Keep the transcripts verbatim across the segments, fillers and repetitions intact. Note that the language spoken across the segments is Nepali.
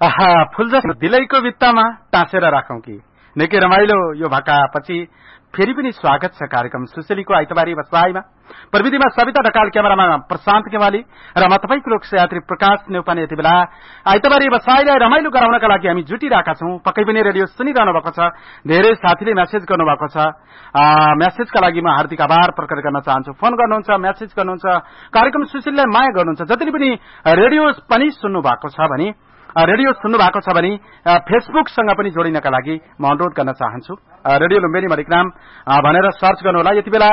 आहा फुलजस दिलैको भित्तामा टाँसेर राखौं कि निकै रमाइलो यो भाकापछि फेरि पनि स्वागत छ कार्यक्रम सुसेलीको आइतबारी बसाइमा। प्रविधिमा सविता ढकाल, क्यामेरामा प्रशान्त केवाली र म तपाईको लोकयात्री प्रकाश नेउपाने। यति बेला आइतबारी बसाइलाई रमाइलो गराउनका लागि हामी जुटिरहेका छौं। पक्कै पनि रेडियो सुनिरहनु भएको छ, धेरै साथीले मेसेज गर्नुभएको छ। मेसेजका लागि म हार्दिक आभार प्रकट गर्न चाहन्छु। फोन गर्नुहुन्छ, मेसेज गर्नुहुन्छ, कार्यक्रम सुशीललाई माया गर्नुहुन्छ। जतिले पनि रेडियो पनि सुन्नु भएको छ भने रेडियो सुन्नु भएको छ भने फेसबुकसँग पनि जोडिनका लागि म अनुरोध गर्न चाहन्छु। रेडियो लुम्बिनी मणिग्राम भनेर सर्च गर्नुहोला। यति बेला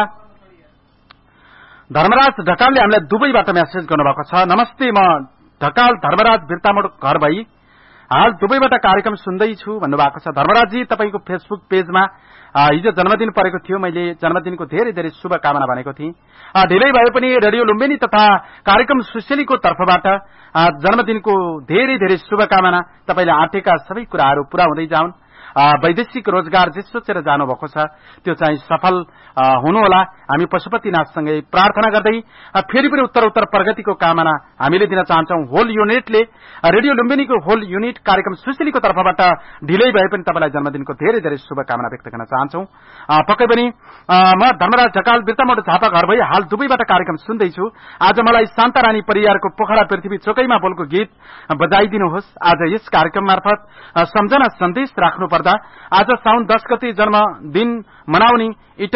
धर्मराज ढकालले हामीलाई दुबईबाट मेसेज गर्नुभएको छ। नमस्ते, म ढकाल धर्मराज बिर्तामोड घर भई हाल दुबईबाट कार्यक्रम सुन्दैछु भन्नुभएको छ। धर्मराजजी, तपाईको फेसबुक पेजमा हिजो जन्मदिन परेको थियो। मैले जन्मदिनको धेरै धेरै शुभकामना भनेको थिएँ। ढिलै भए पनि रेडियो लुम्बिनी तथा कार्यक्रम सुसेलीको तर्फबाट जन्मदिनको धेरै धेरै शुभकामना। तपाईले आँटेका सबै कुराहरू पूरा हुँदै जाउन्। वैदेशिक रोजगार जे सोचेर जानुभएको छ त्यो चाहिँ सफल हुनुहोला। हामी पशुपतिनाथसँगै प्रार्थना गर्दै फेरि पनि उत्तर उत्तर प्रगतिको कामना हामीले दिन चाहन्छौं। होल युनिटले रेडियो लुम्बिनीको होल युनिट कार्यक्रम सुशीलीको तर्फबाट ढिलै भए पनि तपाईलाई जन्मदिनको धेरै धेरै शुभकामना व्यक्त गर्न चाहन्छौं। पक्कै पनि म धर्मराज ढकाल बिर्तामोड झापा घर भई हाल दुबईबाट कार्यक्रम सुन्दैछु। आज मलाई शान्ता रानी परियारको पोखरा पृथ्वी चोकैमा बोलको गीत बजाइदिनुहोस्। आज यस कार्यक्रम मार्फत सम्झना सन्देश राख्नु पर्दा आज साउन दस गते जन्मदिन मनाउने